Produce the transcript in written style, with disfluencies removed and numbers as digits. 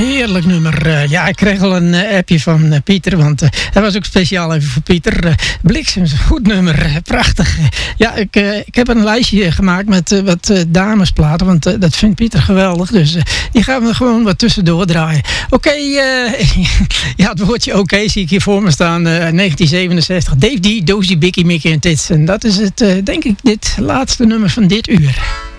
heerlijk nummer. Ja, ik kreeg al een appje van Pieter, want hij was ook speciaal even voor Pieter. Bliksems, goed nummer, prachtig. Ja, ik heb een lijstje gemaakt met wat damesplaten, want dat vindt Pieter geweldig. Dus die gaan we gewoon wat tussendoor draaien. Oké, ja, het woordje oké zie ik hier voor me staan. 1967, Dave D, Dozy, Bikkie, Mickey en Tits. En dat is het, denk ik, dit laatste nummer van dit uur.